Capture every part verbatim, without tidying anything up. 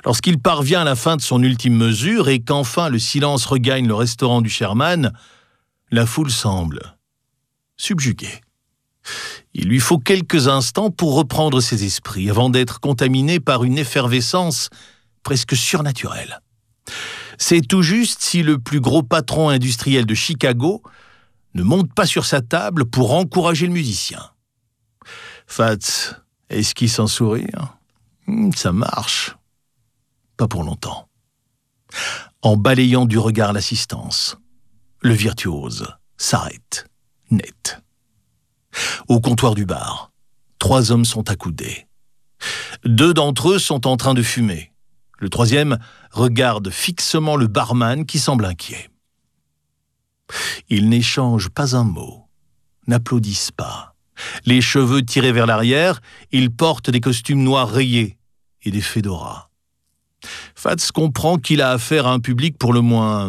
Lorsqu'il parvient à la fin de son ultime mesure et qu'enfin le silence regagne le restaurant du Sherman, la foule semble subjuguée. Il lui faut quelques instants pour reprendre ses esprits avant d'être contaminé par une effervescence presque surnaturelle. C'est tout juste si le plus gros patron industriel de Chicago ne monte pas sur sa table pour encourager le musicien. Fats esquisse un sourire. Ça marche. Pas pour longtemps. En balayant du regard l'assistance, le virtuose s'arrête net. Au comptoir du bar, trois hommes sont accoudés. Deux d'entre eux sont en train de fumer. Le troisième regarde fixement le barman qui semble inquiet. Ils n'échangent pas un mot, n'applaudissent pas. Les cheveux tirés vers l'arrière, ils portent des costumes noirs rayés et des fedoras. Fats comprend qu'il a affaire à un public pour le moins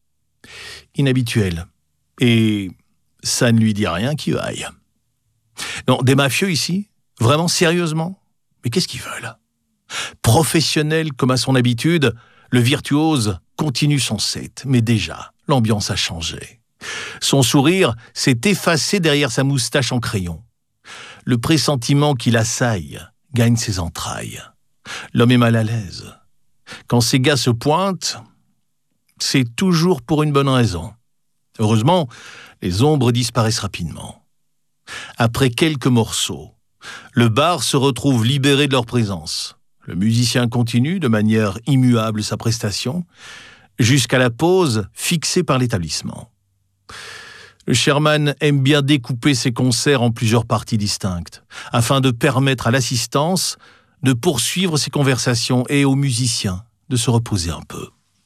inhabituel. Et ça ne lui dit rien qui vaille. Non, des mafieux ici? Vraiment, sérieusement? Mais qu'est-ce qu'ils veulent? Professionnel comme à son habitude, le virtuose continue son set. Mais déjà, l'ambiance a changé. Son sourire s'est effacé derrière sa moustache en crayon. Le pressentiment qui l'assaille gagne ses entrailles. L'homme est mal à l'aise. Quand ces gars se pointent, c'est toujours pour une bonne raison. Heureusement, les ombres disparaissent rapidement. Après quelques morceaux, le bar se retrouve libéré de leur présence. Le musicien continue de manière immuable sa prestation, jusqu'à la pause fixée par l'établissement. Le Sherman aime bien découper ses concerts en plusieurs parties distinctes, afin de permettre à l'assistance de poursuivre ses conversations et aux musiciens de se reposer un peu.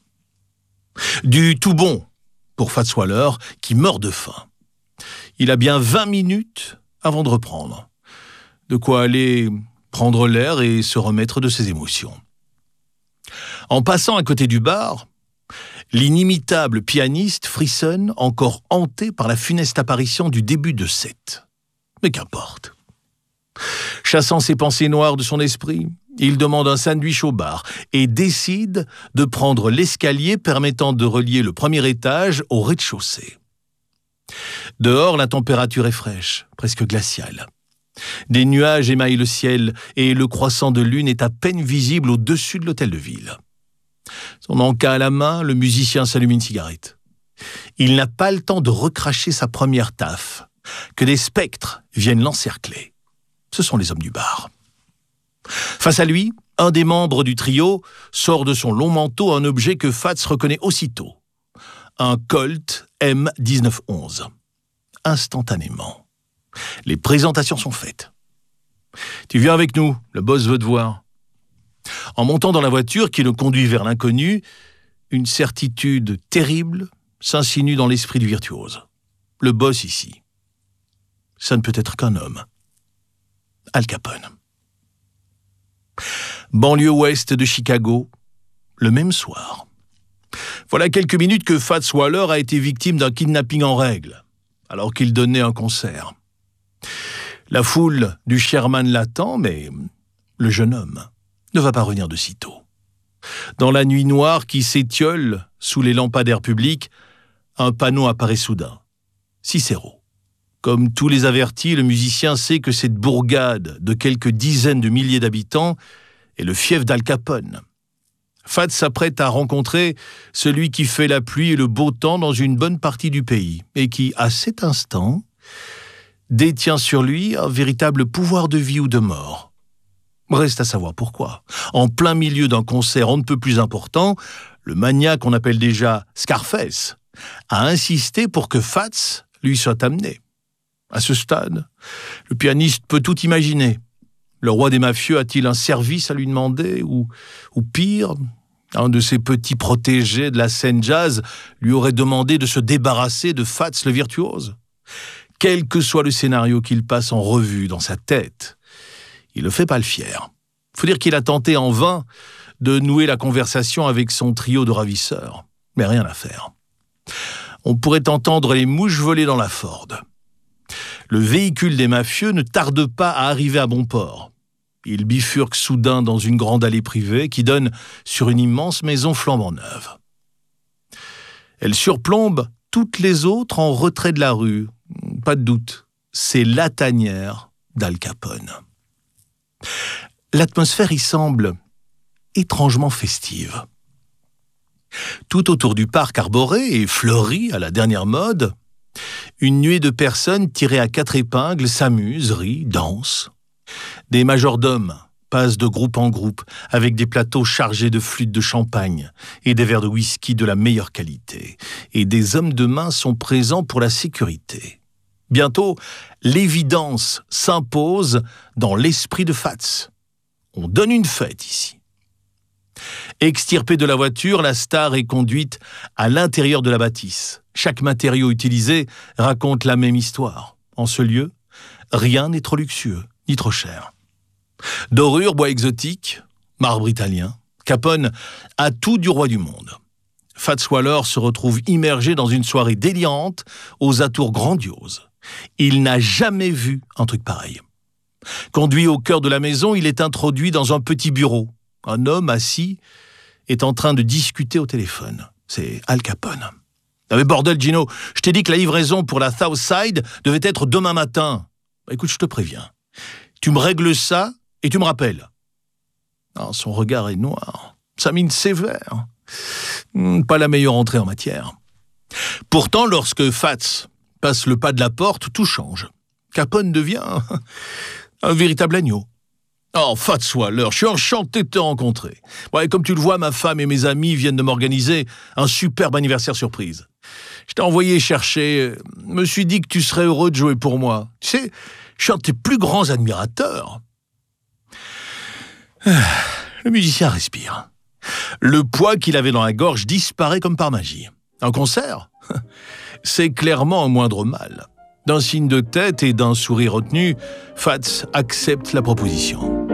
Du tout bon pour Fats Waller, qui meurt de faim. Il a bien vingt minutes avant de reprendre. De quoi aller prendre l'air et se remettre de ses émotions. En passant à côté du bar, l'inimitable pianiste frissonne, encore hanté par la funeste apparition du début de set. Mais qu'importe. Chassant ses pensées noires de son esprit, il demande un sandwich au bar et décide de prendre l'escalier permettant de relier le premier étage au rez-de-chaussée. Dehors, la température est fraîche, presque glaciale. Des nuages émaillent le ciel et le croissant de lune est à peine visible au-dessus de l'hôtel de ville. Son en-cas à la main, le musicien s'allume une cigarette. Il n'a pas le temps de recracher sa première taffe, que des spectres viennent l'encercler. Ce sont les hommes du bar. Face à lui, un des membres du trio sort de son long manteau un objet que Fats reconnaît aussitôt. Un Colt M dix-neuf onze. Instantanément. Les présentations sont faites. « Tu viens avec nous, le boss veut te voir. » En montant dans la voiture qui le conduit vers l'inconnu, une certitude terrible s'insinue dans l'esprit du virtuose. Le boss ici, ça ne peut être qu'un homme. Al Capone. Banlieue ouest de Chicago, le même soir. Voilà quelques minutes que Fats Waller a été victime d'un kidnapping en règle, alors qu'il donnait un concert. La foule du Sherman l'attend, mais le jeune homme ne va pas revenir de sitôt. Dans la nuit noire qui s'étiole sous les lampadaires publics, un panneau apparaît soudain. Cicero. Comme tous les avertis, le musicien sait que cette bourgade de quelques dizaines de milliers d'habitants est le fief d'Al Capone. Fats s'apprête à rencontrer celui qui fait la pluie et le beau temps dans une bonne partie du pays et qui, à cet instant, détient sur lui un véritable pouvoir de vie ou de mort. Reste à savoir pourquoi. En plein milieu d'un concert on ne peut plus important, le maniaque qu'on appelle déjà Scarface a insisté pour que Fats lui soit amené. À ce stade, le pianiste peut tout imaginer. Le roi des mafieux a-t-il un service à lui demander ou, ou pire, un de ses petits protégés de la scène jazz lui aurait demandé de se débarrasser de Fats le virtuose. Quel que soit le scénario qu'il passe en revue dans sa tête, il ne fait pas le fier. Il faut dire qu'il a tenté en vain de nouer la conversation avec son trio de ravisseurs, mais rien à faire. On pourrait entendre les mouches voler dans la Ford. Le véhicule des mafieux ne tarde pas à arriver à bon port. Ils bifurquent soudain dans une grande allée privée qui donne sur une immense maison flambant neuve. Elle surplombe toutes les autres en retrait de la rue. Pas de doute, c'est la tanière d'Al Capone. L'atmosphère y semble étrangement festive. Tout autour du parc arboré et fleuri à la dernière mode, une nuée de personnes tirées à quatre épingles s'amusent, rient, dansent. Des majordomes passent de groupe en groupe avec des plateaux chargés de flûtes de champagne et des verres de whisky de la meilleure qualité. Et des hommes de main sont présents pour la sécurité. Bientôt, l'évidence s'impose dans l'esprit de Fats. On donne une fête ici. Extirpée de la voiture, la star est conduite à l'intérieur de la bâtisse. Chaque matériau utilisé raconte la même histoire. En ce lieu, rien n'est trop luxueux, ni trop cher. Dorure, bois exotique, marbre italien, Capone a tout du roi du monde. Fats Waller se retrouve immergé dans une soirée délirante aux atours grandioses. Il n'a jamais vu un truc pareil. Conduit au cœur de la maison, il est introduit dans un petit bureau. Un homme assis est en train de discuter au téléphone. C'est Al Capone. Ah mais bordel, Gino, je t'ai dit que la livraison pour la South Side devait être demain matin. Bah, écoute, je te préviens. Tu me règles ça et tu me rappelles. Ah, son regard est noir. Sa mine sévère. Hmm, pas la meilleure entrée en matière. Pourtant, lorsque Fats passe le pas de la porte, tout change. Capone devient un véritable agneau. Oh, Fats Waller, je suis enchanté de te rencontrer. Ouais, comme tu le vois, ma femme et mes amis viennent de m'organiser un superbe anniversaire surprise. Je t'ai envoyé chercher, me suis dit que tu serais heureux de jouer pour moi. Tu sais, je suis un de tes plus grands admirateurs. Le musicien respire. Le poids qu'il avait dans la gorge disparaît comme par magie. Un concert ? C'est clairement un moindre mal. D'un signe de tête et d'un sourire retenu, Fats accepte la proposition.